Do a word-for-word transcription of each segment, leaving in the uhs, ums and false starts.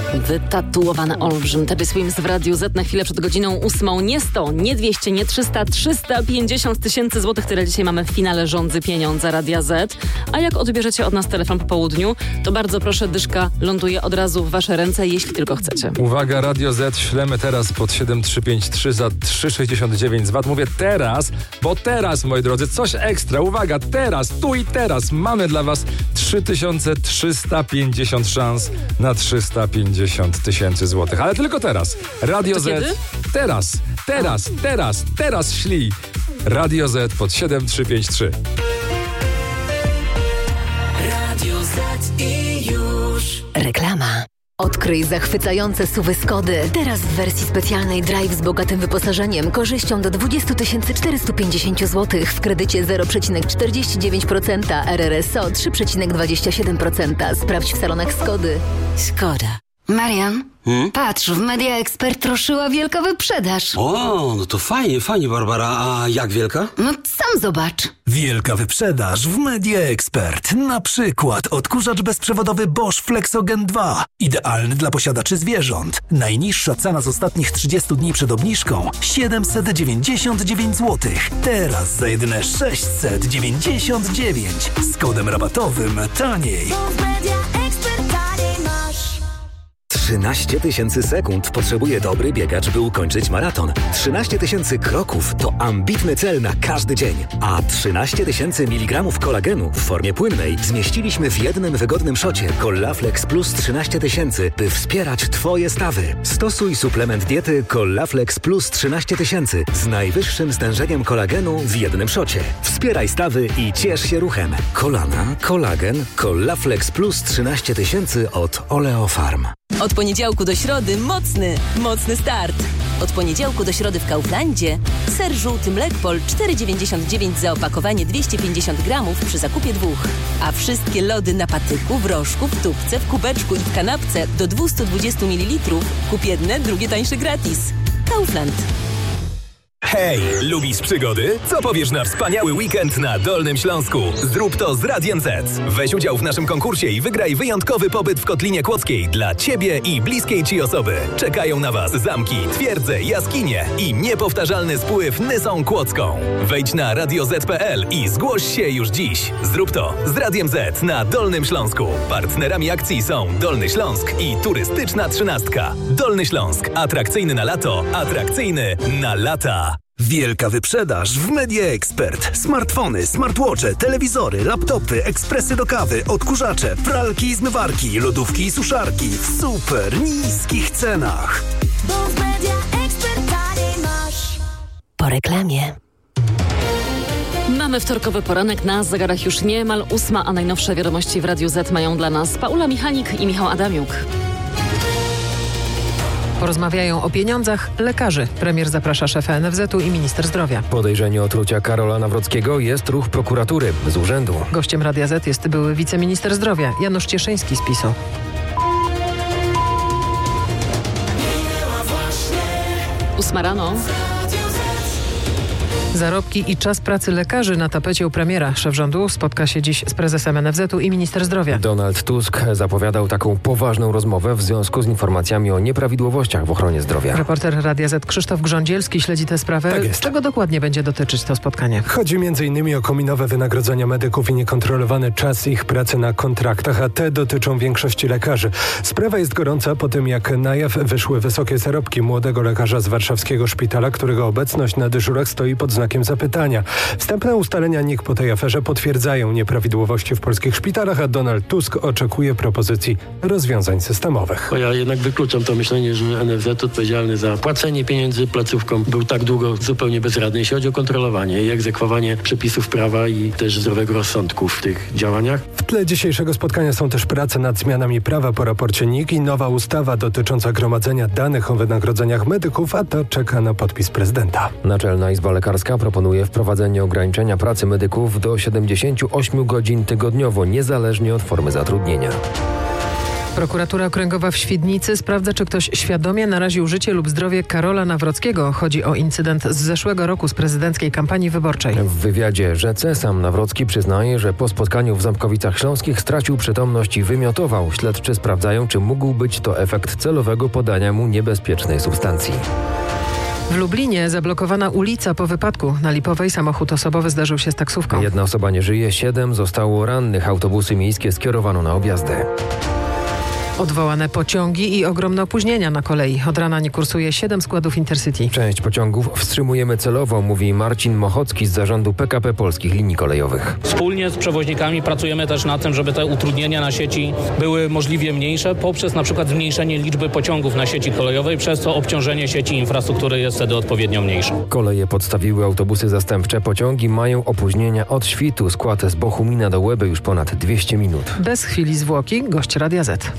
Wytatuowany olbrzym Teddy Swims w Radiu Z na chwilę przed godziną ósmą. Nie sto, nie dwieście, nie trzysta, trzysta pięćdziesiąt tysięcy złotych, które dzisiaj mamy w finale Rządzy Pieniądze Radia Z. A jak odbierzecie od nas telefon po południu, to bardzo proszę, dyszka ląduje od razu w wasze ręce, jeśli tylko chcecie. Uwaga, Radio Z ślemy teraz pod siedem trzy pięć trzy za trzy sześćdziesiąt dziewięć z V A T. Mówię teraz, bo teraz, moi drodzy, coś ekstra. Uwaga, teraz, tu i teraz mamy dla was trzy tysiące trzysta pięćdziesiąt szans na trzysta pięćdziesiąt tysięcy złotych. Ale tylko teraz. Radio to Z. Kiedy? Teraz, teraz, teraz, teraz śli. Radio Z pod siedem trzy pięć trzy. Radio Z i już. Reklama. Odkryj zachwycające suwy Skody. Teraz w wersji specjalnej Drive z bogatym wyposażeniem, korzyścią do dwadzieścia tysięcy czterysta pięćdziesiąt złotych w kredycie zero przecinek czterdzieści dziewięć procent, R R S O trzy przecinek dwadzieścia siedem procent. Sprawdź w salonach Skody. Skoda. Marian, hmm? patrz, w Media Expert ruszyła wielka wyprzedaż. O, no to fajnie, fajnie, Barbara. A jak wielka? No sam zobacz. Wielka wyprzedaż w Media Expert. Na przykład odkurzacz bezprzewodowy Bosch Flexogen dwa. Idealny dla posiadaczy zwierząt. Najniższa cena z ostatnich trzydziestu dni przed obniżką siedemset dziewięćdziesiąt dziewięć złotych. Teraz za jedyne sześćset dziewięćdziesiąt dziewięć. Z kodem rabatowym taniej. trzynaście tysięcy sekund potrzebuje dobry biegacz, by ukończyć maraton. trzynaście tysięcy kroków to ambitny cel na każdy dzień. A trzynaście tysięcy miligramów kolagenu w formie płynnej zmieściliśmy w jednym wygodnym szocie Collaflex Plus trzynaście tysięcy, by wspierać Twoje stawy. Stosuj suplement diety Collaflex Plus trzynaście tysięcy z najwyższym stężeniem kolagenu w jednym szocie. Wspieraj stawy i ciesz się ruchem. Kolana, kolagen, Collaflex Plus trzynaście tysięcy od Oleofarm. Od poniedziałku do środy mocny, mocny start. Od poniedziałku do środy w Kauflandzie ser żółty Mlekpol cztery dziewięćdziesiąt dziewięć za opakowanie dwieście pięćdziesiąt gramów przy zakupie dwóch. A wszystkie lody na patyku, w rożku, w tubce, w kubeczku i w kanapce do dwieście dwadzieścia mililitrów kup jedne, drugie tańsze gratis. Kaufland. Hej, lubisz przygody? Co powiesz na wspaniały weekend na Dolnym Śląsku? Zrób to z Radiem Z. Weź udział w naszym konkursie i wygraj wyjątkowy pobyt w Kotlinie Kłodzkiej dla Ciebie i bliskiej Ci osoby. Czekają na Was zamki, twierdze, jaskinie i niepowtarzalny spływ Nysą Kłodzką. Wejdź na radio zet kropka pe el i zgłoś się już dziś. Zrób to z Radiem Z na Dolnym Śląsku. Partnerami akcji są Dolny Śląsk i Turystyczna Trzynastka. Dolny Śląsk. Atrakcyjny na lato, atrakcyjny na lata. Wielka wyprzedaż w Media Expert. Smartfony, smartwatche, telewizory, laptopy, ekspresy do kawy, odkurzacze, pralki i zmywarki, lodówki i suszarki w super niskich cenach. Bo w Media Expert taniej masz. Po reklamie. Mamy wtorkowy poranek, na zegarach już niemal ósma, a najnowsze wiadomości w Radiu Z mają dla nas Paula Michalik i Michał Adamiuk. Porozmawiają o pieniądzach lekarzy. Premier zaprasza szefa N F Z u i minister zdrowia. Podejrzenie otrucia Karola Nawrockiego jest ruch prokuratury z urzędu. Gościem Radia Z jest były wiceminister zdrowia Janusz Cieszyński z PiS-u. Ósma rano. Zarobki i czas pracy lekarzy na tapecie u premiera. Szef rządu spotka się dziś z prezesem N F Z u i minister zdrowia. Donald Tusk zapowiadał taką poważną rozmowę w związku z informacjami o nieprawidłowościach w ochronie zdrowia. Reporter Radia Z Krzysztof Grządzielski śledzi tę sprawę. Tak jest. Czego dokładnie będzie dotyczyć to spotkanie? Chodzi m.in. o kominowe wynagrodzenia medyków i niekontrolowany czas ich pracy na kontraktach, a te dotyczą większości lekarzy. Sprawa jest gorąca po tym, jak na jaw wyszły wysokie zarobki młodego lekarza z warszawskiego szpitala, którego obecność na dyżurach stoi pod znakiem zapytania. Wstępne ustalenia N I K po tej aferze potwierdzają nieprawidłowości w polskich szpitalach, a Donald Tusk oczekuje propozycji rozwiązań systemowych. Bo ja jednak wykluczam to myślenie, że N F Z odpowiedzialny za płacenie pieniędzy placówkom był tak długo zupełnie bezradny, jeśli chodzi o kontrolowanie i egzekwowanie przepisów prawa i też zdrowego rozsądku w tych działaniach. W tle dzisiejszego spotkania są też prace nad zmianami prawa po raporcie N I K i nowa ustawa dotycząca gromadzenia danych o wynagrodzeniach medyków, a to czeka na podpis prezydenta. Naczelna Izba Lekarska proponuje wprowadzenie ograniczenia pracy medyków do siedemdziesięciu ośmiu godzin tygodniowo, niezależnie od formy zatrudnienia. Prokuratura Okręgowa w Świdnicy sprawdza, czy ktoś świadomie naraził życie lub zdrowie Karola Nawrockiego. Chodzi o incydent z zeszłego roku z prezydenckiej kampanii wyborczej. W wywiadzie Rzece sam Nawrocki przyznaje, że po spotkaniu w Ząbkowicach Śląskich stracił przytomność i wymiotował. Śledczy sprawdzają, czy mógł być to efekt celowego podania mu niebezpiecznej substancji. W Lublinie zablokowana ulica po wypadku. Na Lipowej samochód osobowy zdarzył się z taksówką. Jedna osoba nie żyje, siedem zostało rannych. Autobusy miejskie skierowano na objazdy. Odwołane pociągi i ogromne opóźnienia na kolei. Od rana nie kursuje siedem składów Intercity. Część pociągów wstrzymujemy celowo, mówi Marcin Mochocki z zarządu P K P Polskich Linii Kolejowych. Wspólnie z przewoźnikami pracujemy też nad tym, żeby te utrudnienia na sieci były możliwie mniejsze poprzez na przykład zmniejszenie liczby pociągów na sieci kolejowej, przez co obciążenie sieci infrastruktury jest wtedy odpowiednio mniejsze. Koleje podstawiły autobusy zastępcze. Pociągi mają opóźnienia od świtu. Skład z Bochumina do Łeby już ponad dwieście minut. Bez chwili zwłoki gość Radia Z.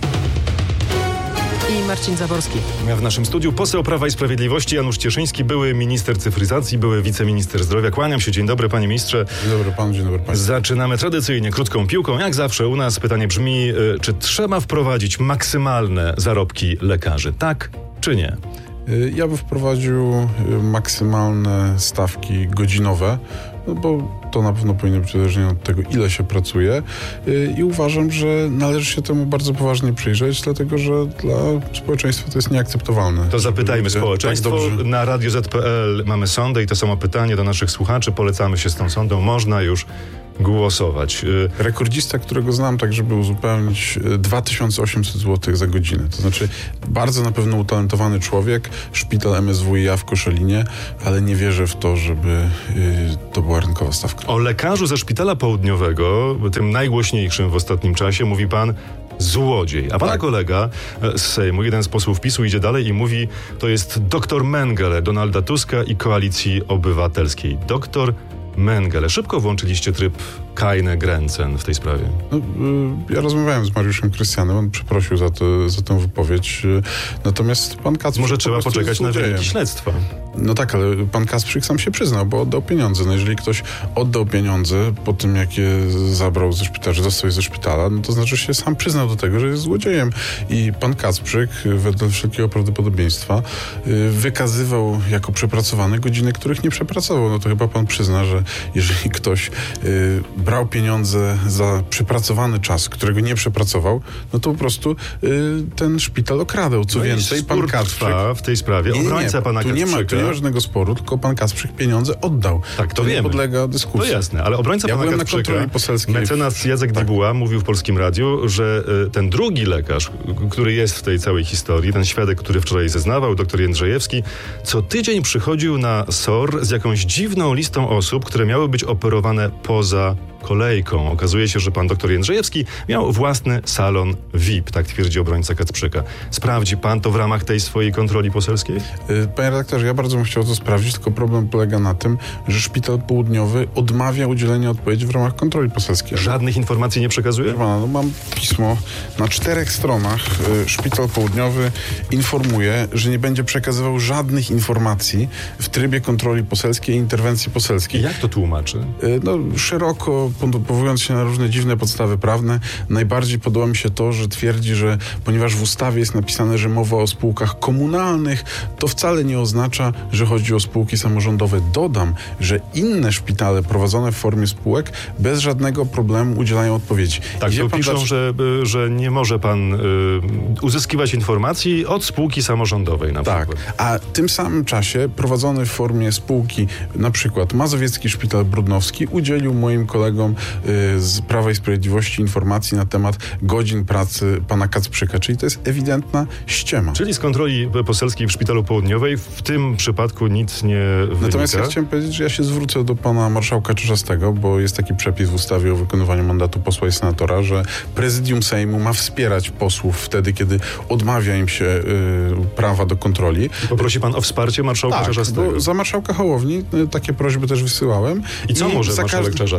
I Marcin Zaborski. W naszym studiu poseł Prawa i Sprawiedliwości Janusz Cieszyński, były minister cyfryzacji, były wiceminister zdrowia. Kłaniam się. Dzień dobry, panie ministrze. Dzień dobry panu, dzień dobry państwu. Zaczynamy tradycyjnie krótką piłką. Jak zawsze u nas pytanie brzmi, czy trzeba wprowadzić maksymalne zarobki lekarzy? Tak czy nie? Ja bym wprowadził maksymalne stawki godzinowe, no bo to na pewno powinno być uzależnione od tego, ile się pracuje i uważam, że należy się temu bardzo poważnie przyjrzeć, dlatego że dla społeczeństwa to jest nieakceptowalne. To zapytajmy społeczeństwo. Tak dobrze. Na Radio Z kropka P L mamy sondę i to samo pytanie do naszych słuchaczy. Polecamy się z tą sondą. Można już głosować. Rekordzista, którego znam, tak żeby uzupełnić, dwa tysiące osiemset złotych za godzinę. To znaczy bardzo na pewno utalentowany człowiek, szpital M S W i A w Koszalinie, ale nie wierzę w to, żeby y, to była rynkowa stawka. O lekarzu ze szpitala południowego, tym najgłośniejszym w ostatnim czasie, mówi pan złodziej. A pana tak. kolega z Sejmu, jeden z posłów PiSu, idzie dalej i mówi, to jest doktor Mengele Donalda Tuska i Koalicji Obywatelskiej. Doktor Mengele. Szybko włączyliście tryb Keine Grenzen w tej sprawie. No, y, ja rozmawiałem z Mariuszem Krystianem, on przeprosił za, to, za tę wypowiedź. Y, natomiast pan Kacprzyk... Może trzeba poczekać na wyniki śledztwa. No tak, ale pan Kacprzyk sam się przyznał, bo oddał pieniądze. No jeżeli ktoś oddał pieniądze po tym, jak je zabrał ze szpitala, że dostał je ze szpitala, no to znaczy się sam przyznał do tego, że jest złodziejem. I pan Kacprzyk, wedle wszelkiego prawdopodobieństwa, y, wykazywał jako przepracowany godziny, których nie przepracował. No to chyba pan przyzna, że jeżeli ktoś y, brał pieniądze za przepracowany czas, którego nie przepracował, no to po prostu y, ten szpital okradał. Co no więcej, pan Kacprzyk... w tej sprawie. Nie, nie, Obrońca pana tu nie ma, tu nie ma żadnego sporu, tylko pan Kacprzyk pieniądze oddał. Tak, to, to wiemy. nie podlega dyskusji. To jasne, ale obrońca ja pana Kacprzyka, mecenas Jacek tak. Dibuła, mówił w Polskim Radiu, że y, ten drugi lekarz, który jest w tej całej historii, ten świadek, który wczoraj zeznawał, doktor Jędrzejewski, co tydzień przychodził na S O R z jakąś dziwną listą osób, które miały być operowane poza kolejką. Okazuje się, że pan doktor Jędrzejewski miał własny salon V I P, tak twierdzi obrońca Kacprzyka. Sprawdzi pan to w ramach tej swojej kontroli poselskiej? Panie redaktorze, ja bardzo bym chciał to sprawdzić, tylko problem polega na tym, że Szpital Południowy odmawia udzielenia odpowiedzi w ramach kontroli poselskiej. Żadnych informacji nie przekazuje? Pana, no mam pismo na czterech stronach. Szpital Południowy informuje, że nie będzie przekazywał żadnych informacji w trybie kontroli poselskiej i interwencji poselskiej. Jak to tłumaczy? No szeroko, powołując się na różne dziwne podstawy prawne, najbardziej podoba mi się to, że twierdzi, że ponieważ w ustawie jest napisane, że mowa o spółkach komunalnych, to wcale nie oznacza, że chodzi o spółki samorządowe. Dodam, że inne szpitale prowadzone w formie spółek bez żadnego problemu udzielają odpowiedzi. Tak, to piszą, dać... że, że nie może pan y, uzyskiwać informacji od spółki samorządowej na tak, przykład. A w tym samym czasie prowadzony w formie spółki, na przykład Mazowiecki Szpital Brudnowski, udzielił moim kolegom y, z Prawa i Sprawiedliwości informacji na temat godzin pracy pana Kacprzyka, czyli to jest ewidentna ściema. Czyli z kontroli poselskiej w Szpitalu Południowej w tym przypadku nic nie wynika. Natomiast ja chciałem powiedzieć, że ja się zwrócę do pana marszałka Czarzastego, bo jest taki przepis w ustawie o wykonywaniu mandatu posła i senatora, że prezydium Sejmu ma wspierać posłów wtedy, kiedy odmawia im się y, prawa do kontroli. I poprosi pan o wsparcie marszałka tak, Czarzastego? Bo za marszałka Hołowni y, takie prośby też wysyłałem. I co I może marszałek każdy... Czarzasty w tej sprawie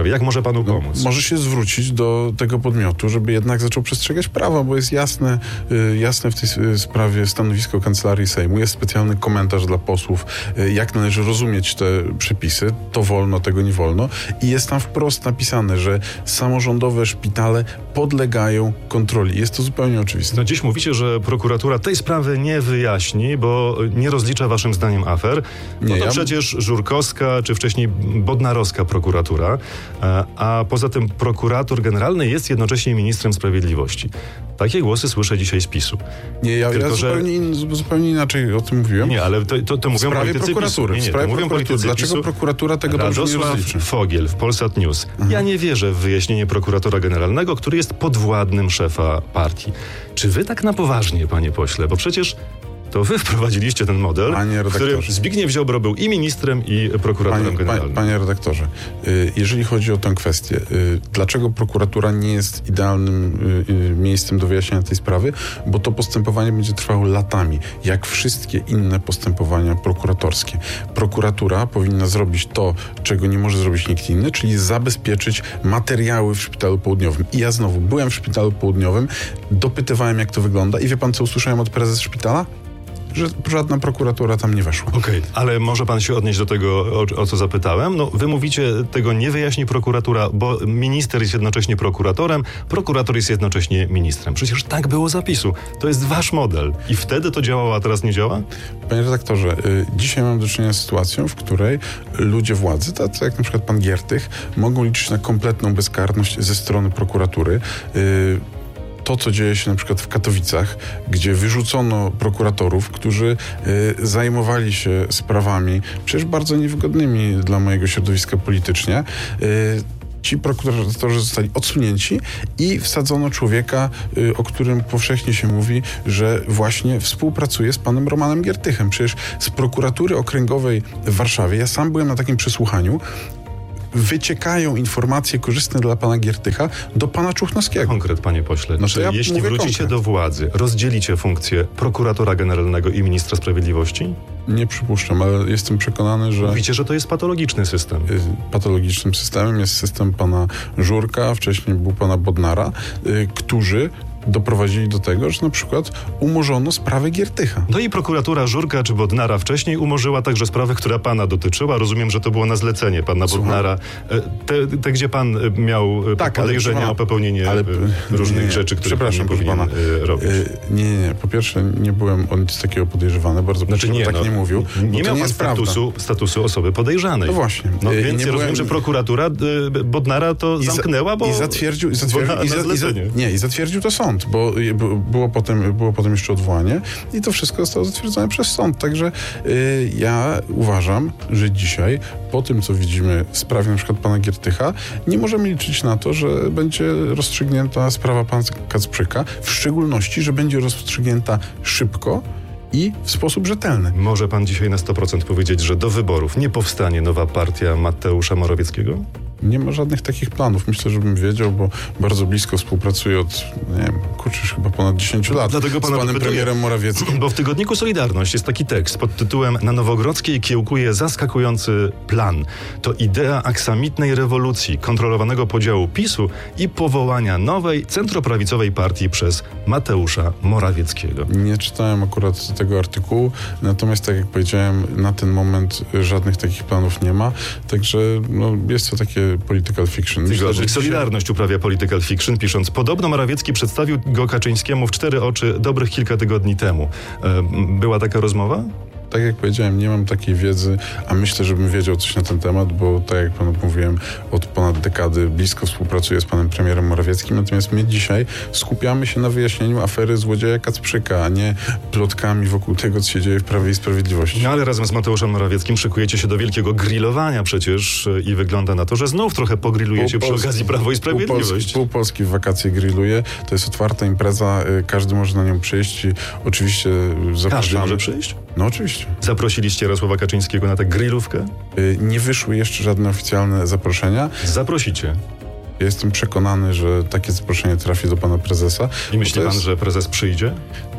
sprawie? Jak może panu No, pomóc? może się zwrócić do tego podmiotu, żeby jednak zaczął przestrzegać prawa, bo jest jasne, y, jasne w tej y, sprawie stanowisko Kancelarii Sejmu. Jest specjalny komentarz dla posłów, y, jak należy rozumieć te przepisy. To wolno, tego nie wolno. I jest tam wprost napisane, że samorządowe szpitale podlegają kontroli. Jest to zupełnie oczywiste. No dziś mówicie, że prokuratura tej sprawy nie wyjaśni, bo nie rozlicza waszym zdaniem afer. No Nie, to ja- przecież żurkowska, czy wcześniej bodnarowska prokuratura, a, a poza tym prokurator generalny jest jednocześnie ministrem sprawiedliwości. Takie głosy słyszę dzisiaj z PiSu. Nie, ja, Tylko, ja że- zupełnie, in, zupełnie inaczej o tym mówiłem. Nie, ale to, to, to w mówią sprawie politycy prokuratury. PiSu. Nie, nie, w sprawie to mówią prokuratury. politycy Dlaczego PiSu. prokuratura tego dobrze nie Radosław rozliczy? Fogiel w Polsat News. Ja nie wierzę w wyjaśnienie prokuratora generalnego, który jest podwładnym szefa partii. Czy wy tak na poważnie, panie pośle? Bo przecież to wy wprowadziliście ten model, Panie w którym redaktorze. Zbigniew Ziobro był i ministrem, i prokuratorem Panie, generalnym. panie, panie redaktorze, y, jeżeli chodzi o tę kwestię, y, dlaczego prokuratura nie jest idealnym y, y, miejscem do wyjaśnienia tej sprawy? Bo to postępowanie będzie trwało latami, jak wszystkie inne postępowania prokuratorskie. Prokuratura powinna zrobić to, czego nie może zrobić nikt inny, czyli zabezpieczyć materiały w Szpitalu Południowym. I ja znowu byłem w Szpitalu Południowym, dopytywałem, jak to wygląda i wie pan, co usłyszałem od prezes szpitala? Że żadna prokuratura tam nie weszła. Okej, ale może pan się odnieść do tego, o, o co zapytałem? No, wy mówicie, tego nie wyjaśni prokuratura, bo minister jest jednocześnie prokuratorem, prokurator jest jednocześnie ministrem. Przecież tak było zapisu. To jest wasz model. I wtedy to działało, a teraz nie działa? Panie redaktorze, y, dzisiaj mam do czynienia z sytuacją, w której ludzie władzy, tacy jak na przykład pan Giertych, mogą liczyć na kompletną bezkarność ze strony prokuratury. Y, To, co dzieje się na przykład w Katowicach, gdzie wyrzucono prokuratorów, którzy y, zajmowali się sprawami przecież bardzo niewygodnymi dla mojego środowiska politycznie, y, ci prokuratorzy zostali odsunięci i wsadzono człowieka, y, o którym powszechnie się mówi, że właśnie współpracuje z panem Romanem Giertychem. Przecież z prokuratury okręgowej w Warszawie, ja sam byłem na takim przesłuchaniu, wyciekają informacje korzystne dla pana Giertycha do pana Czuchnowskiego. Konkret, panie pośle. No Czy to ja jeśli mówię wrócicie konkret. do władzy, rozdzielicie funkcję prokuratora generalnego i ministra sprawiedliwości? Nie przypuszczam, ale jestem przekonany, że Mówicie, że to jest patologiczny system. y, patologicznym systemem jest system pana Żurka, wcześniej był pana Bodnara, y, którzy doprowadzili do tego, że na przykład umorzono sprawę Giertycha. No i prokuratura Żurka czy Bodnara wcześniej umorzyła także sprawę, która pana dotyczyła. Rozumiem, że to było na zlecenie pana Słucham? Bodnara. E, Te, te, gdzie pan e, miał e, Tak, ale podejrzenia proszę o pana, popełnienie ale- e, różnych nie, nie, rzeczy, które pan nie przepraszam, proszę powinien pana. e, robić. Y, Nie, nie, nie. Po pierwsze, nie byłem o nic takiego podejrzewany. Bardzo Znaczy proszę, nie, tak no, nie mówił. Nie bo to miał pan jest prawda. statusu, statusu osoby podejrzanej. No właśnie. No, Y, więc nie ja rozumiem, byłem- że prokuratura y, Bodnara to I za- zamknęła, bo... I zatwierdził, i bo zatwierdził, na, i na za, i za, zlecenie. nie, i zatwierdził to sąd, bo y, b- było potem, było potem jeszcze odwołanie i to wszystko zostało zatwierdzone przez sąd. Także y, ja uważam, że dzisiaj, po tym, co widzimy w sprawie na przykład pana Giertycha, nie możemy liczyć na to, że będzie rozstrzygnięta sprawa pana Kacprzyka, w szczególności, że będzie rozstrzygnięta szybko i w sposób rzetelny. Może pan dzisiaj na sto procent powiedzieć, że do wyborów nie powstanie nowa partia Mateusza Morawieckiego? Nie ma żadnych takich planów. Myślę, żebym wiedział, bo bardzo blisko współpracuję od, nie wiem, kurczę, już chyba ponad dziesięć lat Dlatego z pana panem dopytuję. premierem Morawieckim. Bo w tygodniku Solidarność jest taki tekst pod tytułem Na Nowogrodzkiej kiełkuje zaskakujący plan. To idea aksamitnej rewolucji, kontrolowanego podziału PiSu i powołania nowej, centroprawicowej partii przez Mateusza Morawieckiego. Nie czytałem akurat tego artykułu, natomiast tak jak powiedziałem, na ten moment żadnych takich planów nie ma, także no, jest to takie political fiction. Myślę, że dzisiaj- Solidarność uprawia political fiction, pisząc: podobno Morawiecki przedstawił go Kaczyńskiemu w cztery oczy dobrych kilka tygodni temu. E, była taka rozmowa? Tak jak powiedziałem, nie mam takiej wiedzy, a myślę, żebym wiedział coś na ten temat, bo tak jak panu mówiłem, od ponad dekady blisko współpracuję z panem premierem Morawieckim, natomiast my dzisiaj skupiamy się na wyjaśnieniu afery złodzieja Kacprzyka, a nie plotkami wokół tego, co się dzieje w Prawie i Sprawiedliwości. No ale razem z Mateuszem Morawieckim szykujecie się do wielkiego grillowania przecież e, i wygląda na to, że znów trochę pogrillujecie przy Polski- okazji Prawo i Pół Polski, Sprawiedliwość. pół Polski w wakacje grilluje. To jest otwarta impreza, y, każdy może na nią przyjść i oczywiście y, Każdy zapraszamy. może przyjść? No oczywiście. Zaprosiliście Jarosława Kaczyńskiego na tę grillówkę? Y, Nie wyszły jeszcze żadne oficjalne zaproszenia. Zaprosicie. Jestem przekonany, że takie zaproszenie trafi do pana prezesa. I myśli Bo to pan, jest- że prezes przyjdzie?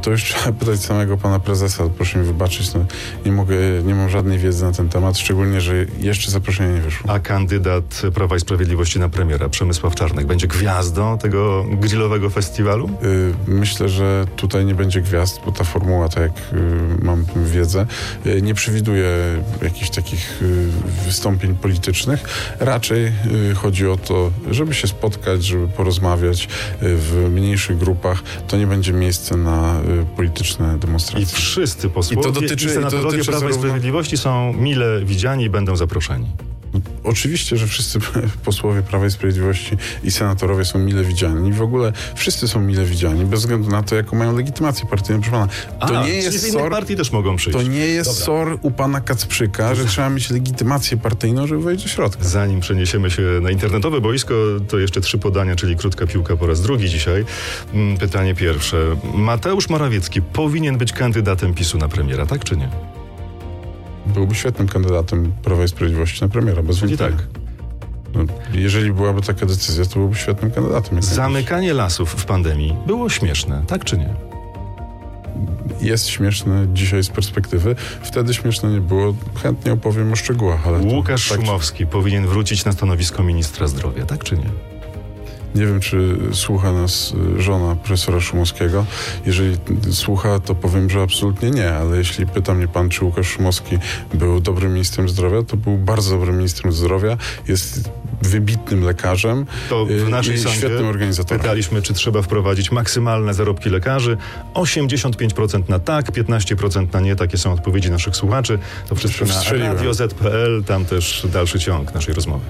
to już trzeba pytać samego pana prezesa. Proszę mi wybaczyć, no, nie mogę, nie mam żadnej wiedzy na ten temat, szczególnie, że jeszcze zaproszenie nie wyszło. A kandydat Prawa i Sprawiedliwości na premiera, Przemysław Czarnek, będzie gwiazdą tego grillowego festiwalu? Yy, myślę, że tutaj nie będzie gwiazd, bo ta formuła, tak jak yy, mam wiedzę, yy, nie przewiduje jakichś takich yy, wystąpień politycznych. Raczej yy, chodzi o to, żeby się spotkać, żeby porozmawiać yy, w mniejszych grupach. To nie będzie miejsce na yy, polityczne demonstracje. I wszyscy posłowie I to dotyczy, i senatorowie to dotyczy Prawa i zarówno... Sprawiedliwości są mile widziani i będą zaproszeni. Oczywiście, że wszyscy posłowie Prawa i Sprawiedliwości i senatorowie są mile widziani. I w ogóle wszyscy są mile widziani, bez względu na to, jaką mają legitymację partyjną. Proszę pana, to A, nie jest z innych sor, partii też mogą przyjść. To nie jest Dobra. sor u pana Kacprzyka, że trzeba mieć legitymację partyjną, żeby wejść do środka. Zanim przeniesiemy się na internetowe boisko, to jeszcze trzy podania, czyli krótka piłka po raz drugi dzisiaj. Pytanie pierwsze. Mateusz Morawiecki powinien być kandydatem PiSu na premiera, tak czy nie? Byłby świetnym kandydatem Prawa i Sprawiedliwości na premiera, bez wątpienia. tak. No, jeżeli byłaby taka decyzja, to byłby świetnym kandydatem. Zamykanie lasów w pandemii było śmieszne, tak czy nie? Jest śmieszne dzisiaj z perspektywy. Wtedy śmieszne nie było. Chętnie opowiem o szczegółach. Ale Łukasz tak, Szumowski powinien wrócić na stanowisko ministra zdrowia, tak czy nie? Nie wiem, czy słucha nas żona profesora Szumowskiego. Jeżeli słucha, to powiem, że absolutnie nie, ale jeśli pyta mnie pan, czy Łukasz Szumowski był dobrym ministrem zdrowia, to był bardzo dobrym ministrem zdrowia. Jest wybitnym lekarzem to w naszej i sądzie świetnym organizatorem. Pytaliśmy, czy trzeba wprowadzić maksymalne zarobki lekarzy. osiemdziesiąt pięć procent na tak, piętnaście procent na nie. Takie są odpowiedzi naszych słuchaczy. To wszystko na radio zet kropka pe el. Tam też dalszy ciąg naszej rozmowy.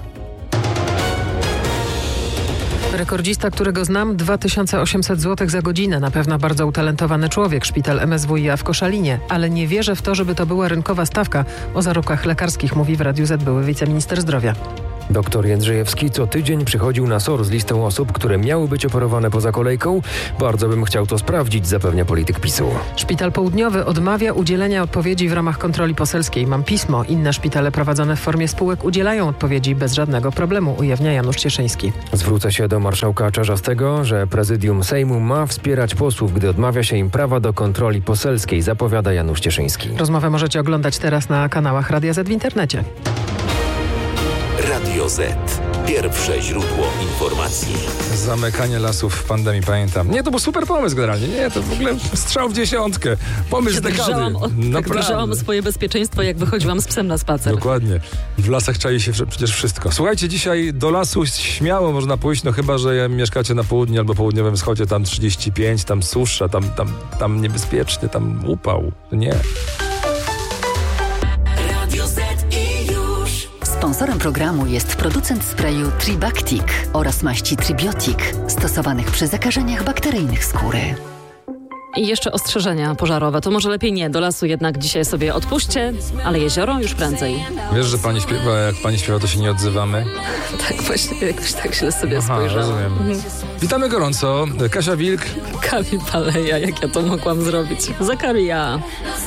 Rekordzista, którego znam, dwa tysiące osiemset złotych za godzinę. Na pewno bardzo utalentowany człowiek, szpital em es wu i a w Koszalinie. Ale nie wierzę w to, żeby to była rynkowa stawka. O zarobkach lekarskich mówi w Radiu Z były wiceminister zdrowia. Doktor Jędrzejewski co tydzień przychodził na S O R z listą osób, które miały być operowane poza kolejką. Bardzo bym chciał to sprawdzić, zapewnia polityk PiSu. Szpital Południowy odmawia udzielenia odpowiedzi w ramach kontroli poselskiej. Mam pismo. Inne szpitale prowadzone w formie spółek udzielają odpowiedzi bez żadnego problemu, ujawnia Janusz Cieszyński. Zwrócę się do marszałka Czarzastego, że prezydium Sejmu ma wspierać posłów, gdy odmawia się im prawa do kontroli poselskiej, zapowiada Janusz Cieszyński. Rozmowę możecie oglądać teraz na kanałach Radia Z w internecie. Radio Z. Pierwsze źródło informacji. Zamykanie lasów w pandemii, pamiętam. Nie, to był super pomysł generalnie. Nie, to w ogóle strzał w dziesiątkę. Pomysł tak dekady. drżałam o, tak drżałam o swoje bezpieczeństwo, jak wychodziłam z psem na spacer. Dokładnie. W lasach czai się przecież wszystko. Słuchajcie, dzisiaj do lasu śmiało można pójść, no chyba, że mieszkacie na południu albo południowym wschodzie, tam trzydzieści pięć, tam susza, tam, tam, tam niebezpiecznie, tam upał. Nie. Sponsorem programu jest producent sprayu Tribactic oraz maści Tribiotic, stosowanych przy zakażeniach bakteryjnych skóry. I jeszcze ostrzeżenia pożarowe. To może lepiej nie, do lasu jednak dzisiaj sobie odpuśćcie, ale jezioro już prędzej. Wiesz, że pani śpiewa, jak pani śpiewa, to się nie odzywamy? Tak właśnie, jakoś tak źle sobie Aha, spojrzałam. rozumiem. Mhm. Witamy gorąco. Kasia Wilk. Kamil Paleja, jak ja to mogłam zrobić? Zakaria.